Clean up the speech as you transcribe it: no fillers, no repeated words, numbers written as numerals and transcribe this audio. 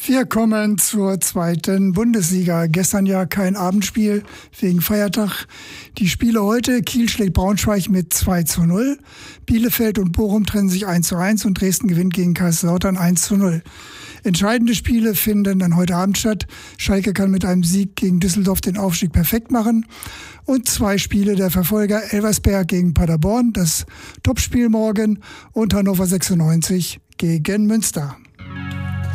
Wir kommen zur zweiten Bundesliga. Gestern ja kein Abendspiel wegen Feiertag. Die Spiele heute: Kiel schlägt Braunschweig mit 2:0. Bielefeld und Bochum trennen sich 1:1 und Dresden gewinnt gegen Kaiserslautern 1:0. Entscheidende Spiele finden dann heute Abend statt. Schalke kann mit einem Sieg gegen Düsseldorf den Aufstieg perfekt machen. Und 2 Spiele der Verfolger: Elversberg gegen Paderborn, das Topspiel morgen, und Hannover 96 gegen Münster.